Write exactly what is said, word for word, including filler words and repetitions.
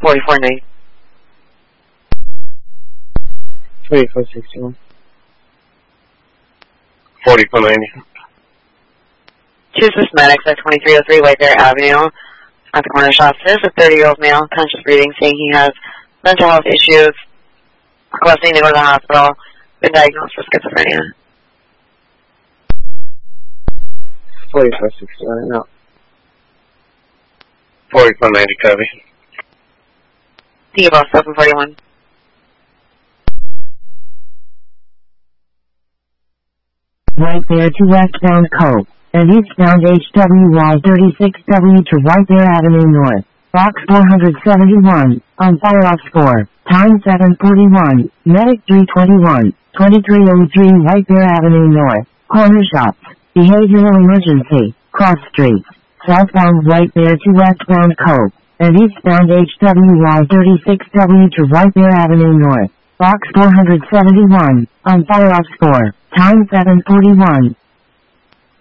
forty-four ninety. twenty-four sixty-one. forty-four ninety. Two Medics at twenty-three oh three White Bear Avenue at the corner shop. There's a thirty-year-old male, conscious breathing, saying he has mental health issues, requesting to go to the hospital, been diagnosed with schizophrenia. forty-four sixty-one, no. forty-four ninety, copy. Thank you, boss. seven forty-one. White Bear to westbound Cope, and eastbound H W Y thirty-six W to White Bear Avenue North, box four seventy-one, on fire off score, time seven forty-one, medic three twenty-one, twenty-three oh three White Bear Avenue North, corner shops, behavioral emergency, cross streets, southbound White Bear to westbound Cope, and eastbound H W Y thirty-six W to White Bear Avenue North, box four seventy-one, on fire off score, time seven forty-one,